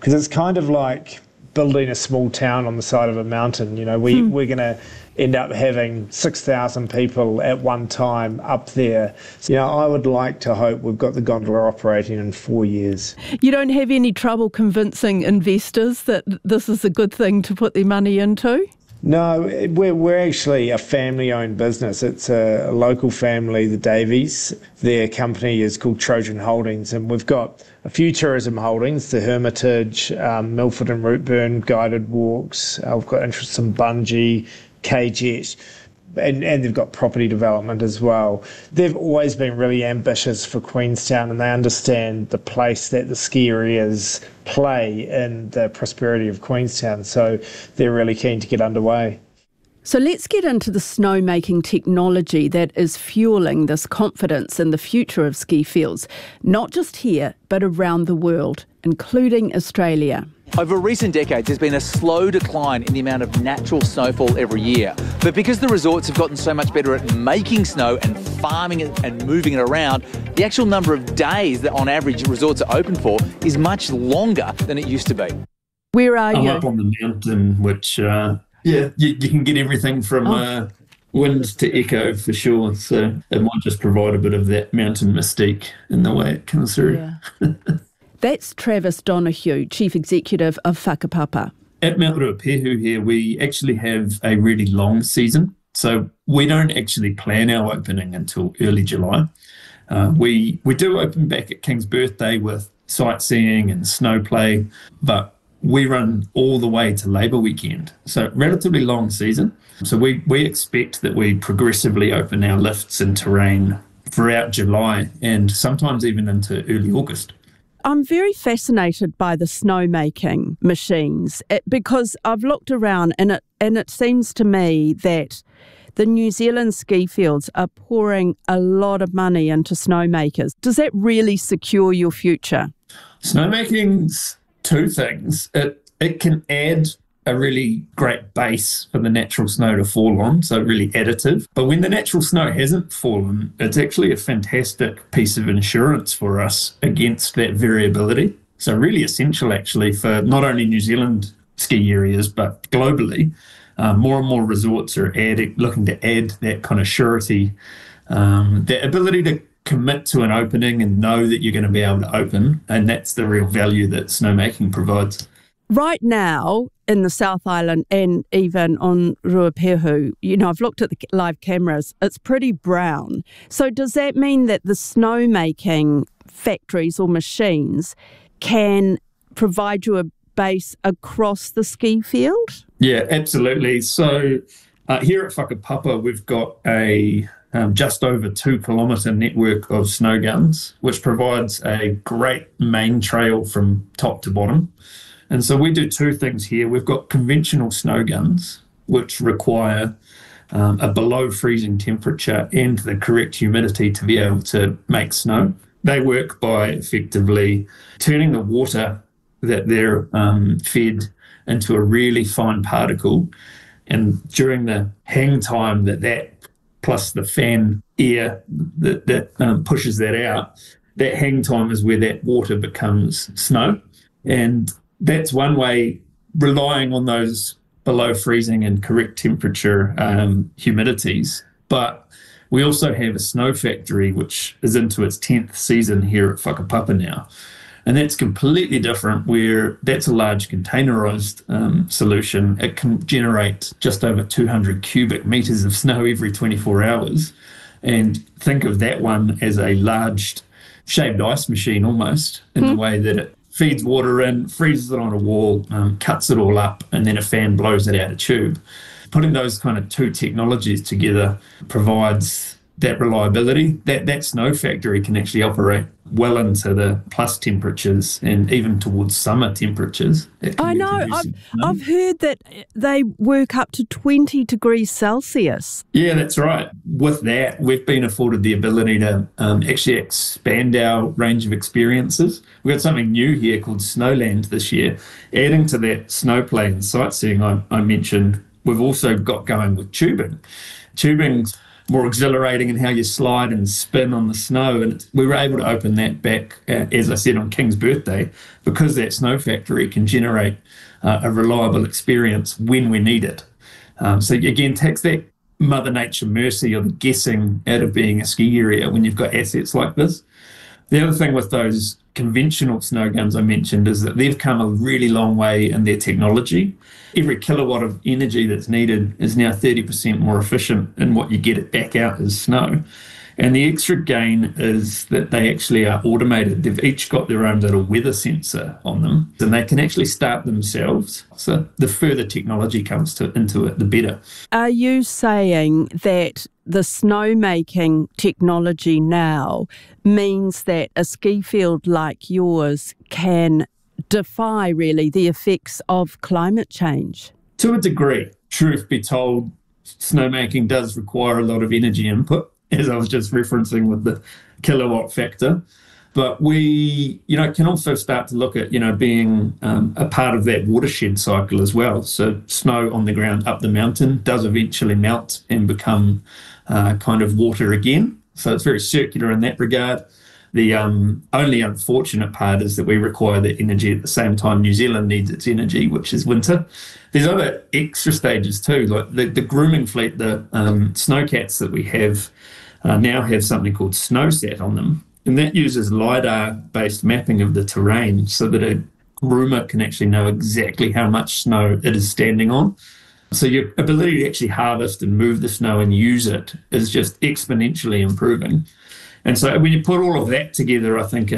because it's kind of like building a small town on the side of a mountain. We're going to end up having 6,000 people at one time up there. So, I would like to hope we've got the gondola operating in 4 years. You don't have any trouble convincing investors that this is a good thing to put their money into? No, we're actually a family-owned business. It's a local family, the Davies. Their company is called Trojan Holdings, and we've got a few tourism holdings, the Hermitage, Milford and Routeburn guided walks. We've got interest in Bungee, KJet, and they've got property development as well. They've always been really ambitious for Queenstown, and they understand the place that the ski areas play in the prosperity of Queenstown, so they're really keen to get underway. So let's get into the snowmaking technology that is fueling this confidence in the future of ski fields, not just here, but around the world, including Australia. Over recent decades, there's been a slow decline in the amount of natural snowfall every year. But because the resorts have gotten so much better at making snow and farming it and moving it around, the actual number of days that on average resorts are open for is much longer than it used to be. Where are you? I'm up on the mountain, which, you can get everything from wind to echo for sure. So it might just provide a bit of that mountain mystique in the way it comes through. Yeah. That's Travis Donohue, Chief Executive of Whakapapa. At Mount Ruapehu here, we actually have a really long season. So we don't actually plan our opening until early July. We do open back at King's Birthday with sightseeing and snow play, but we run all the way to Labour weekend. So relatively long season. So we expect that we progressively open our lifts and terrain throughout July and sometimes even into early August. I'm very fascinated by the snowmaking machines because I've looked around and it seems to me that the New Zealand ski fields are pouring a lot of money into snowmakers. Does that really secure your future? Snowmaking's two things. It can add a really great base for the natural snow to fall on, so really additive. But when the natural snow hasn't fallen, it's actually a fantastic piece of insurance for us against that variability. So really essential actually for not only New Zealand ski areas, but globally. More and more resorts are looking to add that kind of surety, that ability to commit to an opening and know that you're going to be able to open. And that's the real value that snowmaking provides. Right now, in the South Island and even on Ruapehu, I've looked at the live cameras, it's pretty brown. So does that mean that the snowmaking factories or machines can provide you a base across the ski field? Yeah, absolutely. So here at Whakapapa, we've got a just over 2 kilometre network of snow guns, which provides a great main trail from top to bottom. And so we do two things here. We've got conventional snow guns, which require a below freezing temperature and the correct humidity to be able to make snow. They work by effectively turning the water that they're fed into a really fine particle. And during the hang time that plus the fan air that pushes that out, that hang time is where that water becomes snow. And that's one way, relying on those below freezing and correct temperature humidities. But we also have a snow factory, which is into its 10th season here at Whakapapa now. And that's completely different, where that's a large containerised solution. It can generate just over 200 cubic metres of snow every 24 hours. And think of that one as a large shaved ice machine almost, in the way that it feeds water in, freezes it on a wall, cuts it all up, and then a fan blows it out a tube. Putting those kind of two technologies together provides that reliability. That snow factory can actually operate well into the plus temperatures and even towards summer temperatures. I know. I've heard that they work up to 20 degrees Celsius. Yeah, that's right. With that, we've been afforded the ability to actually expand our range of experiences. We've got something new here called Snowland this year. Adding to that snow play and sightseeing I mentioned, we've also got going with tubing. Tubing's more exhilarating in how you slide and spin on the snow. And we were able to open that back, as I said, on King's birthday, because that snow factory can generate a reliable experience when we need it. So again, takes that Mother Nature mercy or the guessing out of being a ski area when you've got assets like this. The other thing with those conventional snow guns I mentioned is that they've come a really long way in their technology. Every kilowatt of energy that's needed is now 30% more efficient in what you get it back out as snow. And the extra gain is that they actually are automated. They've each got their own little weather sensor on them, and they can actually start themselves. So the further technology comes into it, the better. Are you saying that the snowmaking technology now means that a ski field like yours can defy really the effects of climate change? To a degree. Truth be told, snowmaking does require a lot of energy input, as I was just referencing with the kilowatt factor. But we, can also start to look at, being a part of that watershed cycle as well. So snow on the ground up the mountain does eventually melt and become kind of water again. So it's very circular in that regard. The only unfortunate part is that we require that energy at the same time New Zealand needs its energy, which is winter. There's other extra stages too, like the grooming fleet, the snowcats that we have now have something called SnowSat on them. And that uses LiDAR-based mapping of the terrain so that a groomer can actually know exactly how much snow it is standing on. So your ability to actually harvest and move the snow and use it is just exponentially improving. And so when you put all of that together, I think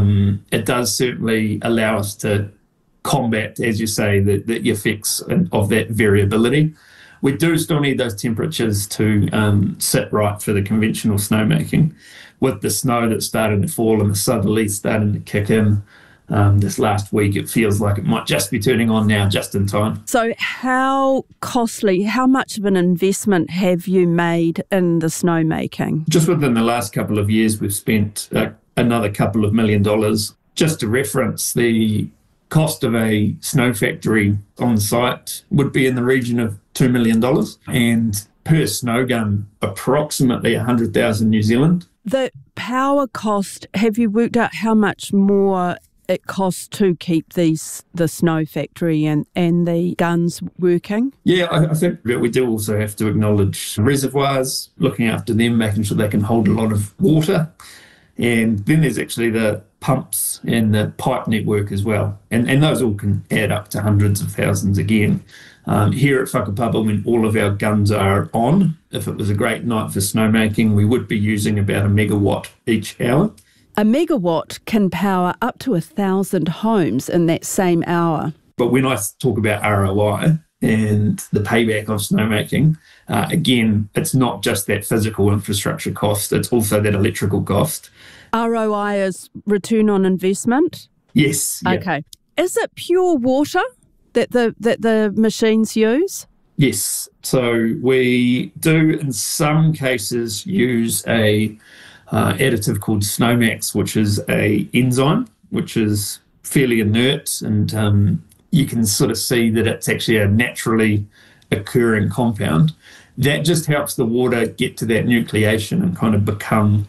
it does certainly allow us to combat, as you say, the effects of that variability. We do still need those temperatures to sit right for the conventional snowmaking. With the snow that's starting to fall and the southerlies starting to kick in this last week, it feels like it might just be turning on now, just in time. So how much of an investment have you made in the snowmaking? Just within the last couple of years, we've spent another couple of $1 million. Just to reference, the cost of a snow factory on site would be in the region of $2 million, and per snow gun, approximately 100,000 New Zealand. The power cost, have you worked out how much more it costs to keep the snow factory and the guns working? Yeah, I think that we do also have to acknowledge reservoirs, looking after them, making sure they can hold a lot of water. And then there's actually the pumps and the pipe network as well. And those all can add up to hundreds of thousands again. Here at Whakapapa, when all of our guns are on, if it was a great night for snowmaking, we would be using about 1 megawatt each hour. A megawatt can power up to 1,000 homes in that same hour. But when I talk about ROI and the payback of snowmaking, again, it's not just that physical infrastructure cost, it's also that electrical cost. ROI is return on investment? Yes. Yeah. Okay. Is it pure water that the machines use? Yes. So we do, in some cases, use a additive called Snowmax, which is a enzyme, which is fairly inert, and you can sort of see that it's actually a naturally occurring compound. That just helps the water get to that nucleation and kind of become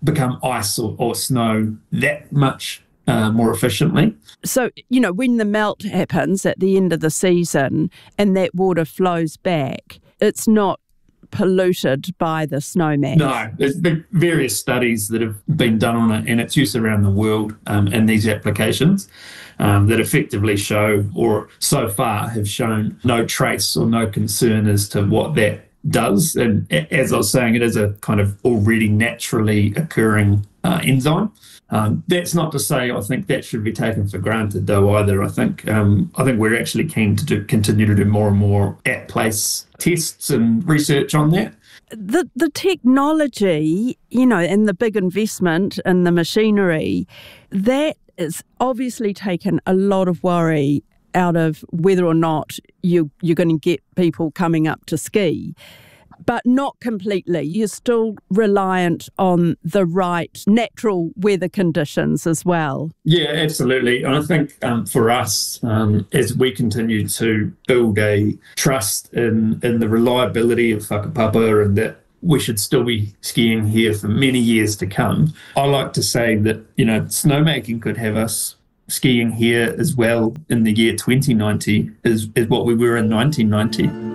ice or snow that much more efficiently. So, when the melt happens at the end of the season and that water flows back, it's not polluted by the Snowmax. No, there's been various studies that have been done on it and its use around the world in these applications that effectively show, or so far have shown, no trace or no concern as to what that does. And as I was saying, it is a kind of already naturally occurring enzyme. That's not to say I think that should be taken for granted, though, either. I think we're actually keen to continue to do more and more at-place tests and research on that. The technology, and the big investment in the machinery, that has obviously taken a lot of worry out of whether or not you're going to get people coming up to ski. But not completely. You're still reliant on the right natural weather conditions as well. Yeah, absolutely. And I think for us, as we continue to build a trust in the reliability of Whakapapa and that we should still be skiing here for many years to come. I like to say that, snowmaking could have us skiing here as well in the year 2090 is what we were in 1990.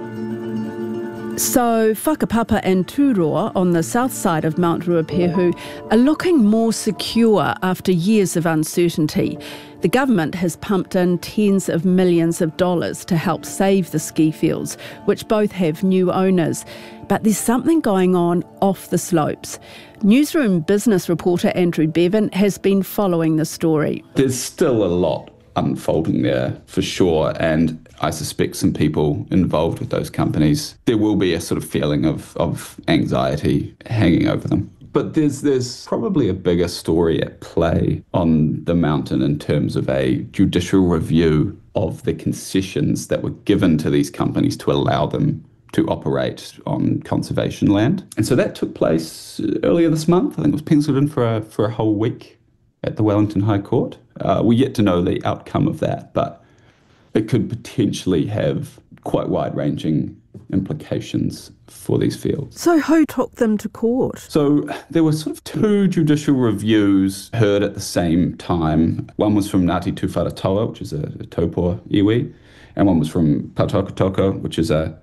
So Whakapapa and Turoa on the south side of Mount Ruapehu are looking more secure after years of uncertainty. The government has pumped in tens of millions of dollars to help save the ski fields, which both have new owners. But there's something going on off the slopes. Newsroom business reporter Andrew Bevan has been following the story. There's still a lot unfolding there for sure, and I suspect some people involved with those companies, there will be a sort of feeling of anxiety hanging over them. But there's probably a bigger story at play on the mountain in terms of a judicial review of the concessions that were given to these companies to allow them to operate on conservation land. And so that took place earlier this month. I think it was penciled in for a whole week at the Wellington High Court. We're yet to know the outcome of that, but it could potentially have quite wide-ranging implications for these fields. So who took them to court? So there were sort of two judicial reviews heard at the same time. One was from Ngāti Tuwharetoa, which is a taupo iwi, and one was from Pātokotoko, which is a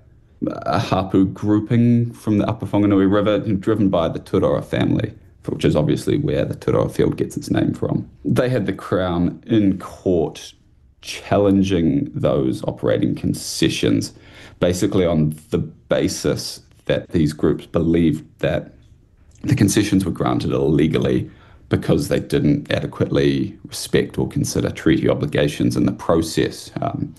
hapu grouping from the Upper Whanganui River, driven by the Turoa family, which is obviously where the Turoa field gets its name from. They had the Crown in court challenging those operating concessions, basically on the basis that these groups believed that the concessions were granted illegally because they didn't adequately respect or consider treaty obligations in the process.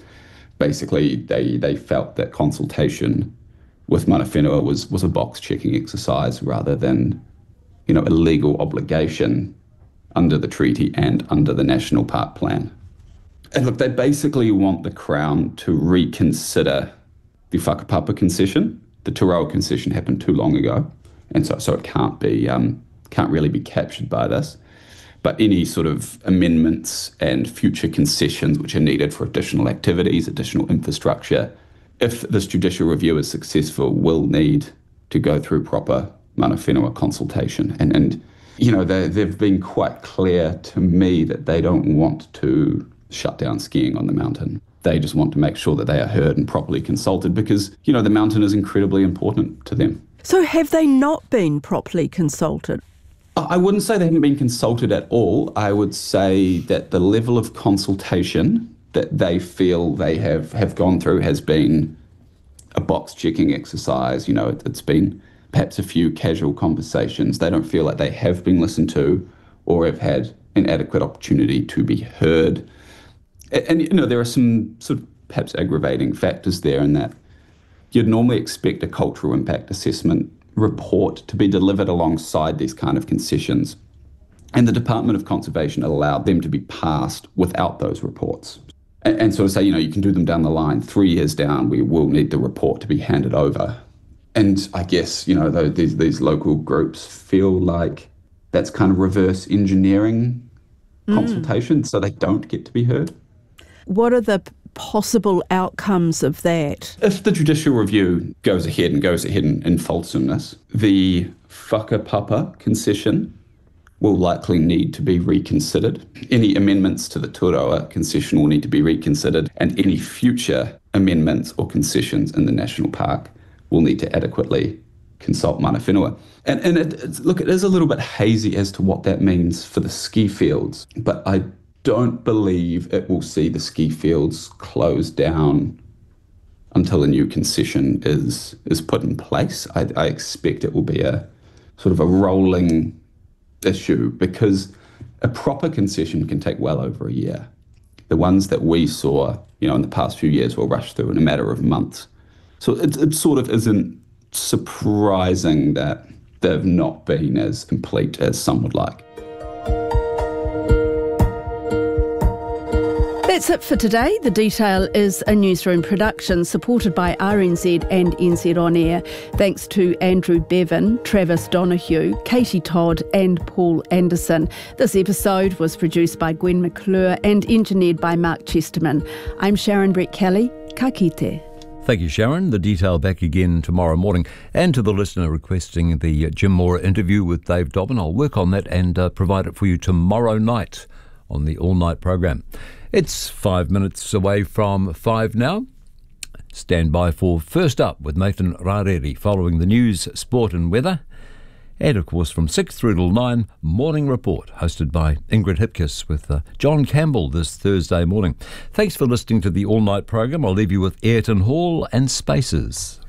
Basically, they felt that consultation with mana whenua was a box-checking exercise rather than a legal obligation under the treaty and under the National Park Plan. And look, they basically want the Crown to reconsider the Whakapapa concession. The Turoa concession happened too long ago, and so it can't really be captured by this. But any sort of amendments and future concessions which are needed for additional activities, additional infrastructure, if this judicial review is successful, will need to go through proper mana whenua consultation. And they've been quite clear to me that they don't want to shut down skiing on the mountain. They just want to make sure that they are heard and properly consulted because, the mountain is incredibly important to them. So have they not been properly consulted? I wouldn't say they haven't been consulted at all. I would say that the level of consultation that they feel they have gone through has been a box-checking exercise. It's been perhaps a few casual conversations. They don't feel like they have been listened to or have had an adequate opportunity to be heard. And there are some sort of perhaps aggravating factors there in that you'd normally expect a cultural impact assessment report to be delivered alongside these kind of concessions. And the Department of Conservation allowed them to be passed without those reports. And sort of say, you can do them down the line. 3 years down, we will need the report to be handed over. And I guess, these local groups feel like that's kind of reverse engineering consultation, so they don't get to be heard. What are the possible outcomes of that? If the judicial review goes ahead in fulsomeness, the Whakapapa concession will likely need to be reconsidered. Any amendments to the Turoa concession will need to be reconsidered, and any future amendments or concessions in the national park will need to adequately consult mana whenua. And it is a little bit hazy as to what that means for the ski fields, but I don't believe it will see the ski fields closed down until a new concession is put in place. I expect it will be a sort of a rolling issue because a proper concession can take well over a year. The ones that we saw, in the past few years will rush through in a matter of months. So it sort of isn't surprising that they've not been as complete as some would like. That's it for today. The Detail is a newsroom production supported by RNZ and NZ On Air. Thanks to Andrew Bevan, Travis Donoghue, Katie Todd and Paul Anderson. This episode was produced by Gwen McClure and engineered by Mark Chesterman. I'm Sharon Brett Kelly. Ka kite. Thank you, Sharon. The detail back again tomorrow morning. And to the listener requesting the Jim Moore interview with Dave Dobbin, I'll work on that and provide it for you tomorrow night on the all-night program. It's 5 minutes away from 5 now. Stand by for First Up with Nathan Rareri, following the news, sport and weather. And, of course, from 6 through till 9, Morning Report, hosted by Ingrid Hipkiss with John Campbell this Thursday morning. Thanks for listening to the all-night program. I'll leave you with Ayrton Hall and Spaces.